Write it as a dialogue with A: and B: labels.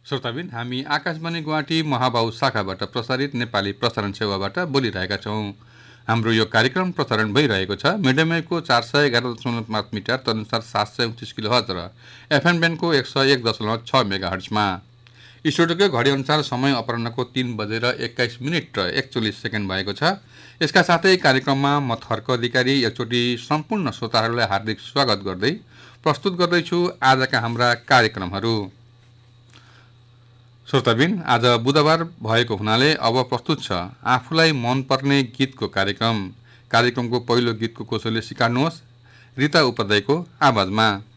A: श्रोताबिन, हामी आकाशवाणी गुवाहाटी महाबाहु शाखाबाट प्रसारित नेपाली प्रसारण सेवाबाट बोलिरहेका छौँ। हाम्रो यो कार्यक्रम प्रसारण भइरहेको छ मिडियम वेभको 411.5 मिटर तदनुसार 729 किलोहर्ज र एफएम ब्यान्डको 101.6 मेगाहर्ट्जमा। स्टुडियोको घडी अनुसार समय अपराह्नको 3:21 र 41 भएको छ। यसका साथै कार्यक्रममा म थर्क अधिकारी एकचोटि सम्पूर्ण श्रोताहरूलाई हार्दिक स्वागत गर्दै प्रस्तुत गर्दैछु आजका हाम्रा कार्यक्रमहरू। श्रोताबिन, आज बुधबार भएको हुनाले अब प्रस्तुत छ आफूलाई मनपर्ने गीतको कार्यक्रमको पहिलो गीतको कोशले सिकार्नुहोस्, रिता उपाध्यायको आवाजमा।